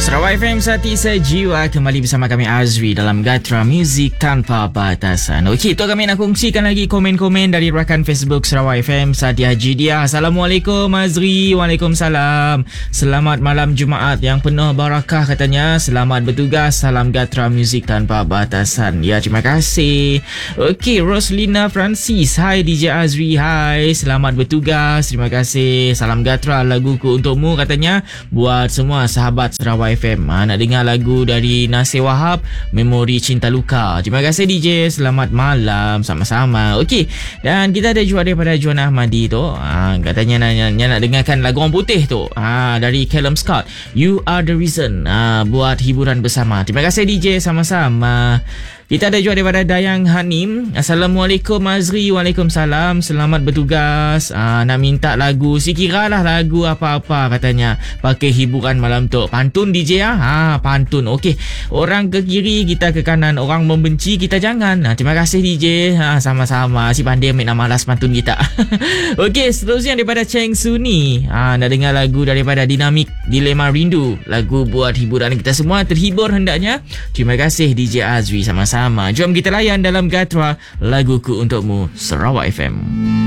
Sarawak FM Sati Sejiwa kembali bersama kami Azri dalam Gatra Music Tanpa Batasan. Okey, tu kami nak kongsikan lagi komen-komen dari rakan Facebook Sarawak FM Sati Haji Dia. Assalamualaikum Azri. Waalaikumsalam. Selamat malam Jumaat yang penuh barakah katanya. Selamat bertugas. Salam Gatra Music Tanpa Batasan. Ya, terima kasih. Okey, Roslina Francis. Hai DJ Azri. Hai. Selamat bertugas. Terima kasih. Salam Gatra, laguku untukmu katanya. Buat semua sahabat Sarawak FM. Nak dengar lagu dari Nasir Wahab, Memori Cinta Luka. Terima kasih DJ. Selamat malam. Sama-sama. Okey. Dan kita ada juga daripada Juan Ahmadi tu. Katanya nak dengarkan lagu Orang Putih tu. Dari Callum Scott. You Are The Reason. Buat hiburan bersama. Terima kasih DJ. Sama-sama. Kita ada juga daripada Dayang Hanim. Assalamualaikum Azri. Waalaikumsalam. Selamat bertugas. Nak minta lagu, si kira lah lagu apa-apa katanya. Pakai hiburan malam tu. Pantun DJ pantun. Okey. Orang ke kiri, kita ke kanan. Orang membenci, kita jangan. Terima kasih DJ. Sama-sama. Si pandai ambil nama malas pantun kita. Okey, seterusnya daripada Cheng Suni. Nak dengar lagu daripada Dinamik Dilema Rindu. Lagu buat hiburan kita semua terhibur hendaknya. Terima kasih DJ Azri. Sama-sama. Jom kita layan dalam Gatra laguku untukmu Sarawak FM.